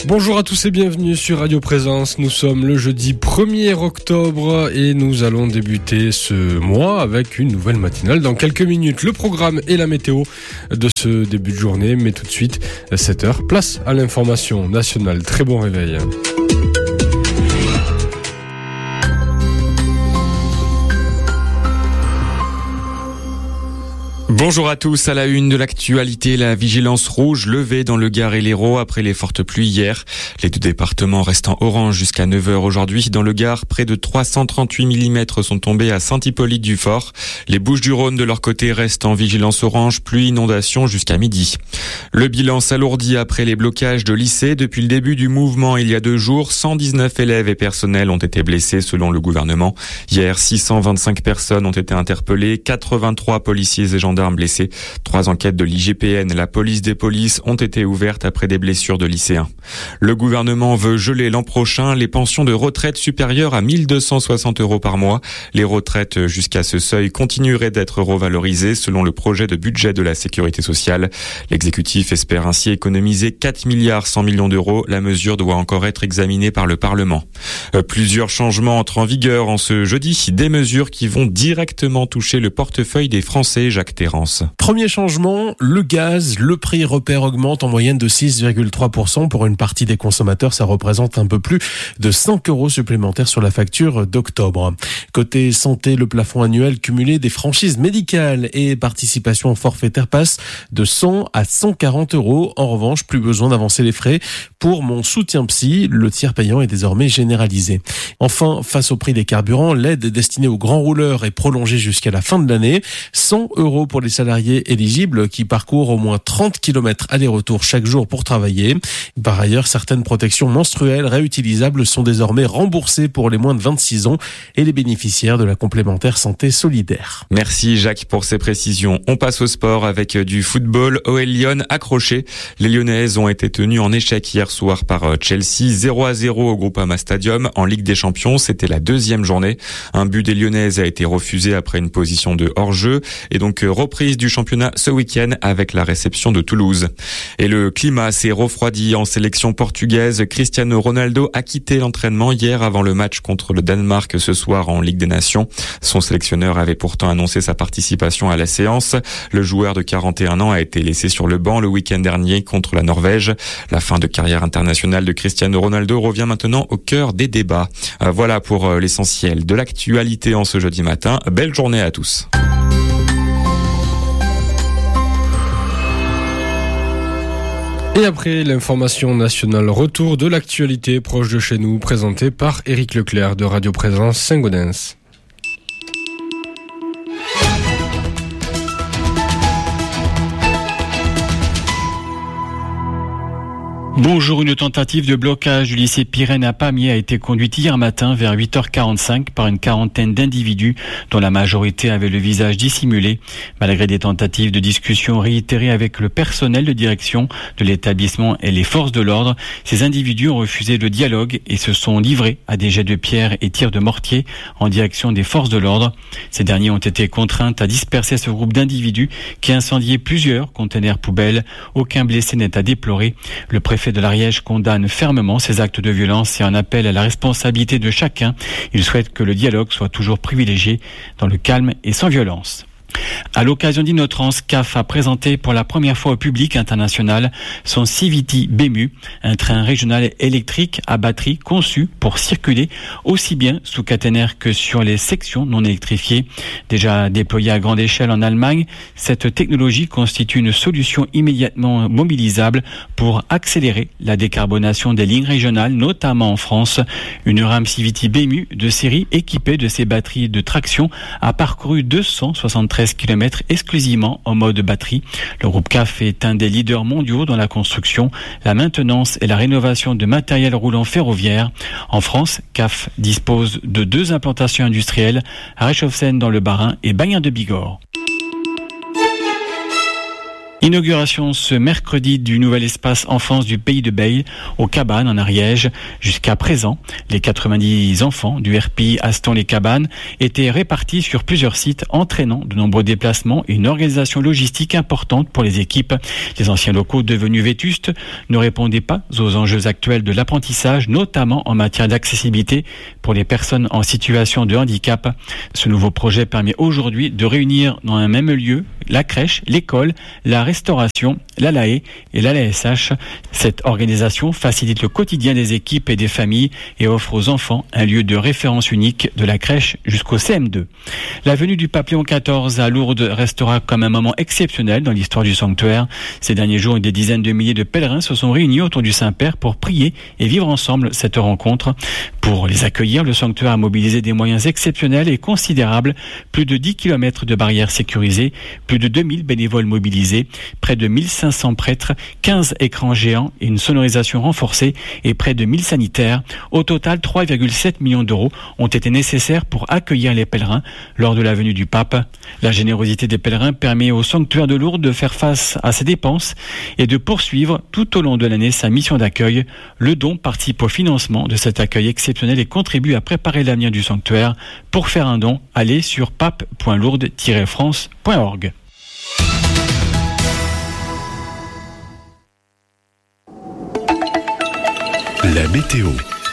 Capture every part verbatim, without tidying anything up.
Bonjour à tous et bienvenue sur Radio Présence. Nous sommes le jeudi premier octobre et nous allons débuter ce mois avec une nouvelle matinale. Dans quelques minutes, le programme et la météo de ce début de journée. Mais tout de suite, sept heures, place à l'information nationale. Très bon réveil. Bonjour à tous, à la une de l'actualité, la vigilance rouge levée dans le Gard et l'Hérault après les fortes pluies hier. Les deux départements restent en orange jusqu'à neuf heures aujourd'hui. Dans le Gard, près de trois cent trente-huit millimètres sont tombés à Saint-Hippolyte-du-Fort. Les Bouches-du-Rhône de leur côté restent en vigilance orange, pluie, inondation jusqu'à midi. Le bilan s'alourdit après les blocages de lycées. Depuis le début du mouvement il y a deux jours, cent dix-neuf élèves et personnels ont été blessés selon le gouvernement. Hier, six cent vingt-cinq personnes ont été interpellées, quatre-vingt-trois policiers et gendarmes blessés. Trois enquêtes de l'I G P N, la police des polices, ont été ouvertes après des blessures de lycéens. Le gouvernement veut geler l'an prochain les pensions de retraite supérieures à mille deux cent soixante euros par mois. Les retraites jusqu'à ce seuil continueraient d'être revalorisées selon le projet de budget de la sécurité sociale. L'exécutif espère ainsi économiser quatre milliards cent millions d'euros. La mesure doit encore être examinée par le Parlement. Euh, plusieurs changements entrent en vigueur en ce jeudi. Des mesures qui vont directement toucher le portefeuille des Français. Jacques Terrance. Premier changement, le gaz, le prix repère augmente en moyenne de six virgule trois pour cent. Pour une partie des consommateurs, ça représente un peu plus de cinq euros supplémentaires sur la facture d'octobre. Côté santé, le plafond annuel cumulé des franchises médicales et participations forfaitaires passe de cent à cent quarante euros. En revanche, plus besoin d'avancer les frais. Pour mon soutien psy, le tiers payant est désormais généralisé. Enfin, face au prix des carburants, l'aide destinée aux grands rouleurs est prolongée jusqu'à la fin de l'année. cent euros pour les salariés éligibles qui parcourent au moins trente kilomètres aller-retour chaque jour pour travailler. Par ailleurs, certaines protections menstruelles réutilisables sont désormais remboursées pour les moins de vingt-six ans et les bénéficiaires de la complémentaire santé solidaire. Merci Jacques pour ces précisions. On passe au sport avec du football. O L Lyon accroché. Les Lyonnaises ont été tenues en échec hier soir par Chelsea. zéro à zéro au Groupama Stadium. En Ligue des Champions, c'était la deuxième journée. Un but des Lyonnaises a été refusé après une position de hors-jeu et donc reprise du championnat ce week-end avec la réception de Toulouse. Et le climat s'est refroidi en sélection portugaise. Cristiano Ronaldo a quitté l'entraînement hier avant le match contre le Danemark ce soir en Ligue des Nations. Son sélectionneur avait pourtant annoncé sa participation à la séance. Le joueur de quarante et un ans a été laissé sur le banc le week-end dernier contre la Norvège. La fin de carrière internationale de Cristiano Ronaldo revient maintenant au cœur des débats. Voilà pour l'essentiel de l'actualité en ce jeudi matin. Belle journée à tous. Et après l'information nationale, retour de l'actualité proche de chez nous, présenté par Éric Leclerc de Radio Présence Saint-Gaudens. Bonjour, une tentative de blocage du lycée Pirenne à Pamiers a été conduite hier matin vers huit heures quarante-cinq par une quarantaine d'individus dont la majorité avait le visage dissimulé. Malgré des tentatives de discussion réitérées avec le personnel de direction de l'établissement et les forces de l'ordre, ces individus ont refusé le dialogue et se sont livrés à des jets de pierre et tirs de mortier en direction des forces de l'ordre. Ces derniers ont été contraints à disperser ce groupe d'individus qui incendiaient plusieurs conteneurs poubelles. Aucun blessé n'est à déplorer. Le préfet de l'Ariège condamne fermement ces actes de violence et en appelle à la responsabilité de chacun. Il souhaite que le dialogue soit toujours privilégié dans le calme et sans violence. À l'occasion d'Innotrans, C A F a présenté pour la première fois au public international son Civity B M U, un train régional électrique à batterie conçu pour circuler aussi bien sous caténaire que sur les sections non électrifiées. Déjà déployée à grande échelle en Allemagne, cette technologie constitue une solution immédiatement mobilisable pour accélérer la décarbonation des lignes régionales, notamment en France. Une rame Civity B M U de série équipée de ces batteries de traction a parcouru deux cent soixante-treize kilomètres exclusivement en mode batterie. Le groupe C A F est un des leaders mondiaux dans la construction, la maintenance et la rénovation de matériel roulant ferroviaire. En France, C A F dispose de deux implantations industrielles, à Réchauffennes dans le Bas-Rhin et Bagnères de Bigorre. Inauguration ce mercredi du nouvel espace enfance du Pays de Bayle aux Cabanes en Ariège. Jusqu'à présent, les quatre-vingt-dix enfants du R P I Aston-les-Cabanes étaient répartis sur plusieurs sites, entraînant de nombreux déplacements et une organisation logistique importante pour les équipes. Les anciens locaux devenus vétustes ne répondaient pas aux enjeux actuels de l'apprentissage, notamment en matière d'accessibilité pour les personnes en situation de handicap. Ce nouveau projet permet aujourd'hui de réunir dans un même lieu la crèche, l'école, la restauration, l'A L A E et l'A L A S H. Cette organisation facilite le quotidien des équipes et des familles et offre aux enfants un lieu de référence unique de la crèche jusqu'au C M deux. La venue du pape Léon quatorze à Lourdes restera comme un moment exceptionnel dans l'histoire du sanctuaire. Ces derniers jours, des dizaines de milliers de pèlerins se sont réunis autour du Saint-Père pour prier et vivre ensemble cette rencontre. Pour les accueillir, le sanctuaire a mobilisé des moyens exceptionnels et considérables. Plus de dix kilomètres de barrières sécurisées, plus de deux mille bénévoles mobilisés, près de mille cinq cents prêtres, quinze écrans géants et une sonorisation renforcée et près de mille sanitaires. Au total, trois virgule sept millions d'euros ont été nécessaires pour accueillir les pèlerins lors de la venue du pape. La générosité des pèlerins permet au sanctuaire de Lourdes de faire face à ses dépenses et de poursuivre tout au long de l'année sa mission d'accueil. Le don participe au financement de cet accueil exceptionnel et contribue à préparer l'avenir du sanctuaire. Pour faire un don, allez sur pape point lourdes tiret france point org. La météo.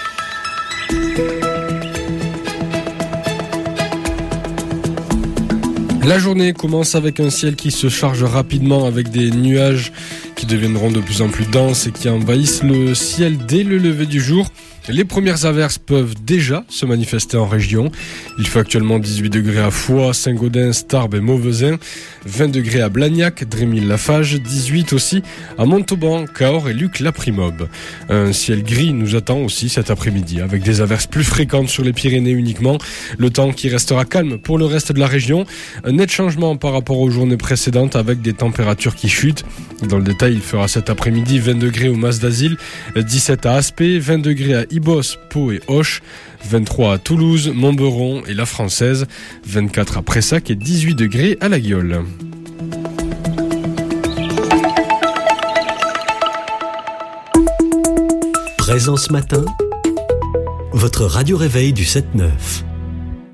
La journée commence avec un ciel qui se charge rapidement avec des nuages qui deviendront de plus en plus denses et qui envahissent le ciel dès le lever du jour. Les premières averses peuvent déjà se manifester en région. Il fait actuellement dix-huit degrés à Foix, Saint-Gaudens, Tarbes et Mauvezin, vingt degrés à Blagnac, Drémil-Lafage, dix-huit aussi à Montauban, Cahors et Luc-la-Primobe. Un ciel gris nous attend aussi cet après-midi, avec des averses plus fréquentes sur les Pyrénées uniquement. Le temps qui restera calme pour le reste de la région. Un net changement par rapport aux journées précédentes avec des températures qui chutent. Dans le détail, il fera cet après-midi vingt degrés au Mas d'Asile, dix-sept à Aspet, vingt degrés à Ibos, Pau et Auch, vingt-trois à Toulouse, Montberon et La Française, vingt-quatre à Pressac et dix-huit degrés à La Guiole. Présence matin, votre radio réveil du sept neuf.